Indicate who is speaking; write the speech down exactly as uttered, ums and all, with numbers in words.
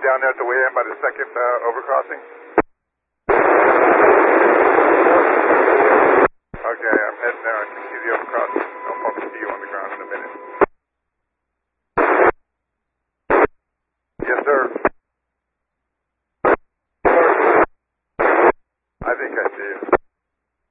Speaker 1: down there at the way in by the second uh, overcrossing?